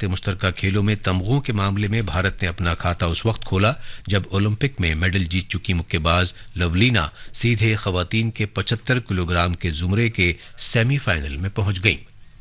दौलत मुश्तरका खेलों में तमगों के मामले में भारत ने अपना खाता उस वक्त खोला जब ओलंपिक में मेडल जीत चुकी मुक्केबाज लवलीना सीधे खवातीन के 75 किलोग्राम के जुमरे के सेमीफाइनल में पहुंच गईं।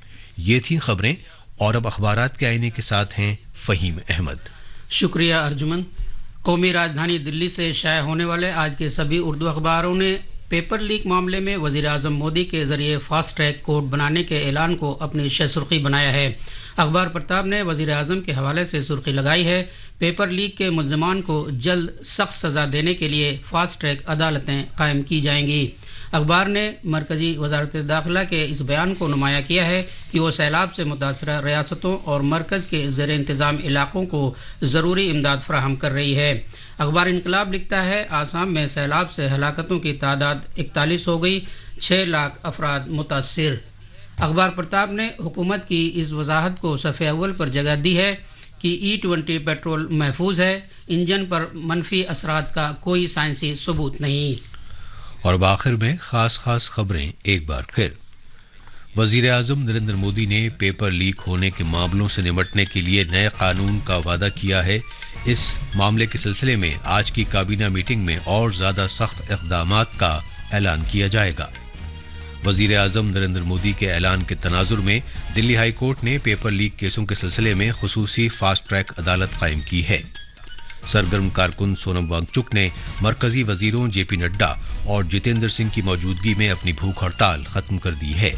ये थी खबरें और अब अखबारात के आईने के साथ हैं फहीम अहमद। शुक्रिया अर्जुमन। कौमी राजधानी दिल्ली से शाया होने वाले आज के सभी उर्दू अखबारों ने पेपर लीक मामले में वजीर आजम मोदी के जरिए फास्ट ट्रैक कोर्ट बनाने के ऐलान को अपनी सुर्खी बनाया है। अखबार प्रताप ने वजीर आजम के हवाले से सुर्खी लगाई है, पेपर लीक के मुल्जिमान को जल्द सख्त सजा देने के लिए फास्ट ट्रैक अदालतें कायम की जाएंगी। अखबार ने मरकजी वजारत दाखिला के इस बयान को नुमाया किया है कि वो सैलाब से मुतासरा रियासतों और मरकज के ज़ेर इंतजाम इलाकों को ज़रूरी इमदाद फराहम कर रही है। अखबार इनकलाब लिखता है, आसाम में सैलाब से हलाकतों की तादाद 41 हो गई, 6 लाख अफराद मुतासिर। अखबार प्रताप ने हुकूमत की इस वजाहत को सफ़े अव्वल पर जगह दी है कि E20 पेट्रोल महफूज है, इंजन पर मनफी असरात का कोई साइंसी सबूत नहीं। और आखिर में खास खबरें एक बार फिर। वजीर आजम नरेंद्र मोदी ने पेपर लीक होने के मामलों से निपटने के लिए नए कानून का वादा किया है। इस मामले के सिलसिले में आज की काबीना मीटिंग में और ज्यादा सख्त इक़दामात का ऐलान किया जाएगा। वजीर आजम नरेंद्र मोदी के ऐलान के तनाजुर में दिल्ली हाई कोर्ट ने पेपर लीक केसों के सिलसिले में खुसूसी फास्ट ट्रैक अदालत कायम की है। सरगर्म कारकुन सोनम वांगचुक ने मरकजी वजीरों जेपी नड्डा और जितेंद्र सिंह की मौजूदगी में अपनी भूख हड़ताल खत्म कर दी है।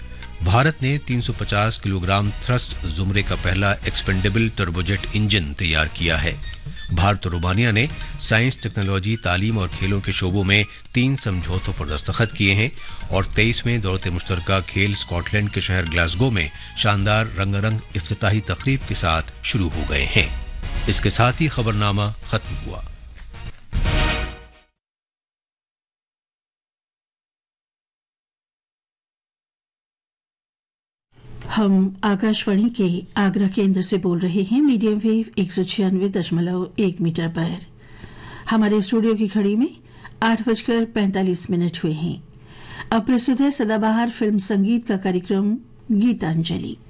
भारत ने 350 किलोग्राम थ्रस्ट जुमरे का पहला एक्सपेंडेबल टर्बोजेट इंजन तैयार किया है। भारत और रोमानिया ने साइंस, टेक्नोलॉजी, तालीम और खेलों के शोबों में 3 समझौतों पर दस्तखत किए हैं और 23वें दौलत मुश्तरका खेल स्कॉटलैंड के शहर ग्लासगो में शानदार रंगारंग इफ्तिताही तकरीब के साथ शुरू हो गए हैं। इसके साथ ही खबरनामा खत्म हुआ। हम आकाशवाणी के आगरा केंद्र से बोल रहे हैं मीडियम वेव 196.1 मीटर पर। हमारे स्टूडियो की घड़ी में 8:45 हुए हैं। अब प्रस्तुत है सदाबहार फिल्म संगीत का कार्यक्रम गीतांजलि।